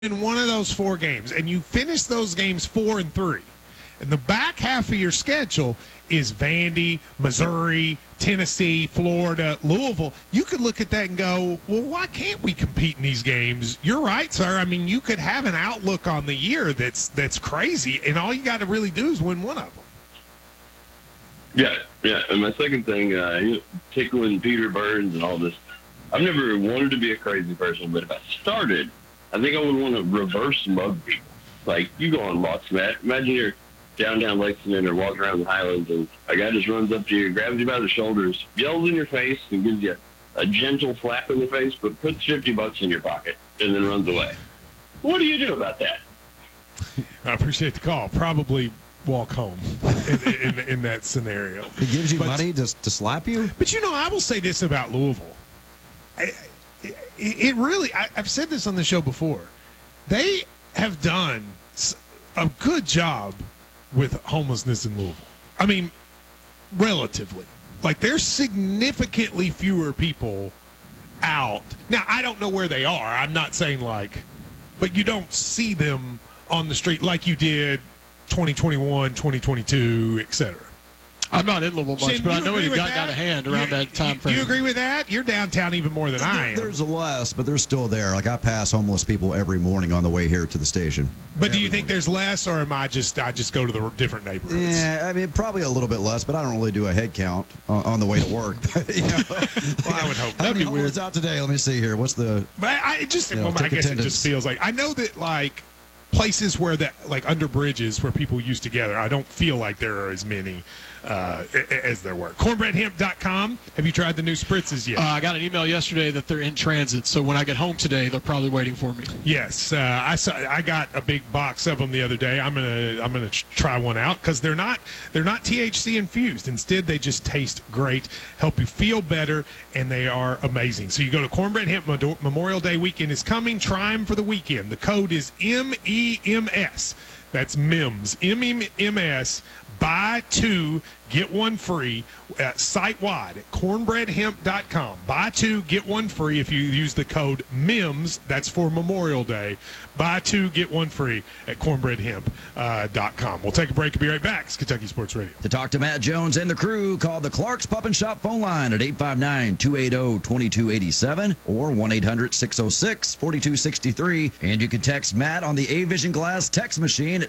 in one of those 4 games and you finish those games 4-3, and the back half of your schedule is Vandy, Missouri, Tennessee, Florida, Louisville, you could look at that and go, well, why can't we compete in these games? You're right, sir. I mean, you could have an outlook on the year that's crazy, and all you got to really do is win one of them. Yeah. And my second thing, tickling Peter Burns and all this, I've never wanted to be a crazy person, but if I started, I think I would want to reverse mug people. Like, you go on walks, Matt. Imagine you're downtown Lexington or walking around the Highlands, and a guy just runs up to you, grabs you by the shoulders, yells in your face, and gives you a gentle slap in the face, but puts $50 in your pocket, and then runs away. What do you do about that? I appreciate the call. Probably walk home in that scenario. He gives you money to slap you? But, I will say this about Louisville. It really, I've said this on the show before, they have done a good job with homelessness in Louisville. I mean, relatively. Like, there's significantly fewer people out. Now, I don't know where they are. I'm not saying but you don't see them on the street like you did 2021, 2022, et cetera. I'm not in Louisville much, but I know it got out of hand around that time frame. Do you agree with that? You're downtown even more than I am. There's less, but they're still there. Like, I pass homeless people every morning on the way here to the station. But do you think there's less, or am I just go to the different neighborhoods? Yeah, I mean, probably a little bit less, but I don't really do a head count on the way to work. Well, I would hope. That'd be weird. What's out today? Let me see here. What's the? But I guess it just feels like, I know that places where under bridges where people used to gather, I don't feel like there are as many as there were. Cornbreadhemp.com. Have you tried the new spritzes yet? I got an email yesterday that they're in transit, so when I get home today, they're probably waiting for me. Yes, I got a big box of them the other day. I'm gonna try one out because they're not THC infused. Instead, they just taste great, help you feel better, and they are amazing. So you go to Cornbread Hemp. Memorial Day weekend is coming. Try them for the weekend. The code is MEMS. That's MEMS. MEMS. Buy 2, get 1 free site-wide at cornbreadhemp.com. Buy 2, get 1 free if you use the code MEMS. That's for Memorial Day. Buy 2, get 1 free at cornbreadhemp.com. We'll take a break and be right back. It's Kentucky Sports Radio. To talk to Matt Jones and the crew, call the Clark's Pup and Shop phone line at 859-280-2287 or 1-800-606-4263. And you can text Matt on the A-Vision Glass text machine at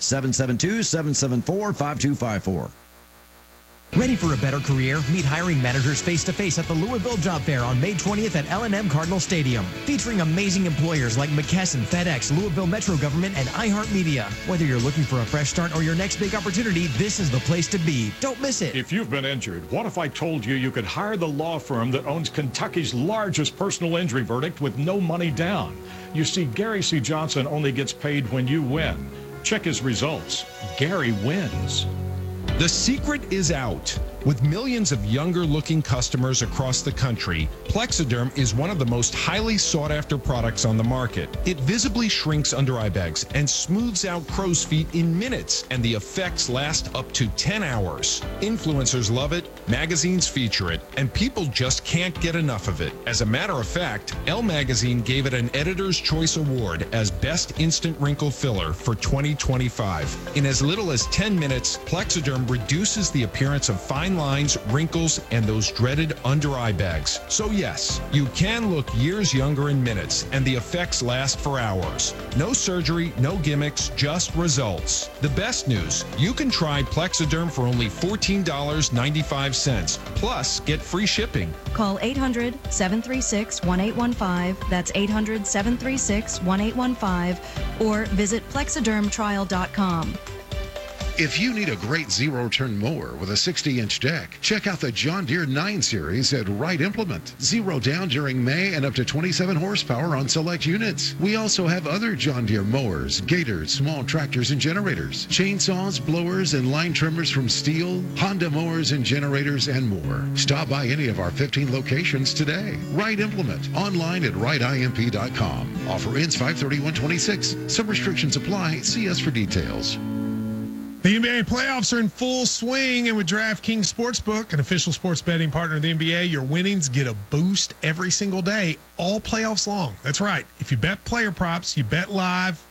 772-774-5254. Ready for a better career? Meet hiring managers face-to-face at the Louisville Job Fair on May 20th at L&M Cardinal Stadium. Featuring amazing employers like McKesson, FedEx, Louisville Metro Government, and iHeartMedia. Whether you're looking for a fresh start or your next big opportunity, this is the place to be. Don't miss it. If you've been injured, what if I told you could hire the law firm that owns Kentucky's largest personal injury verdict with no money down? You see, Gary C. Johnson only gets paid when you win. Check his results. Gary wins. The secret is out. With millions of younger-looking customers across the country, Plexiderm is one of the most highly sought-after products on the market. It visibly shrinks under eye bags and smooths out crow's feet in minutes, and the effects last up to 10 hours. Influencers love it, magazines feature it, and people just can't get enough of it. As a matter of fact, Elle Magazine gave it an Editor's Choice Award as Best Instant Wrinkle Filler for 2025. In as little as 10 minutes, Plexiderm reduces the appearance of fine lines, wrinkles, and those dreaded under-eye bags. So yes, you can look years younger in minutes, and the effects last for hours. No surgery, no gimmicks, just results. The best news, you can try Plexiderm for only $14.95, plus get free shipping. Call 800-736-1815. That's 800-736-1815. Or visit plexidermtrial.com. If you need a great zero-turn mower with a 60-inch deck, check out the John Deere 9 Series at Wright Implement. Zero down during May and up to 27 horsepower on select units. We also have other John Deere mowers, gators, small tractors and generators, chainsaws, blowers, and line trimmers from Steel, Honda mowers and generators, and more. Stop by any of our 15 locations today. Wright Implement. Online at wrightimp.com. Offer ends 5/31/26. Some restrictions apply. See us for details. The NBA playoffs are in full swing, and with DraftKings Sportsbook, an official sports betting partner of the NBA, your winnings get a boost every single day, all playoffs long. That's right. If you bet player props, you bet live,